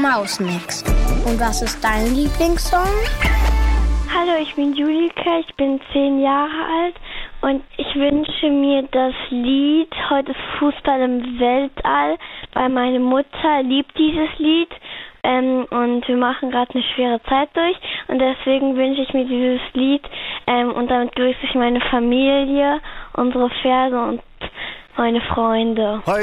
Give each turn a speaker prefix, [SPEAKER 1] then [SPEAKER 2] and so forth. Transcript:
[SPEAKER 1] Mausmix. Und was ist dein Lieblingssong?
[SPEAKER 2] Hallo, ich bin Julika, ich bin 10 Jahre alt und ich wünsche mir das Lied Heute ist Fußball im Weltall, weil meine Mutter liebt dieses Lied und wir machen gerade eine schwere Zeit durch und deswegen wünsche ich mir dieses Lied und damit grüße ich meine Familie, unsere Pferde und meine Freunde.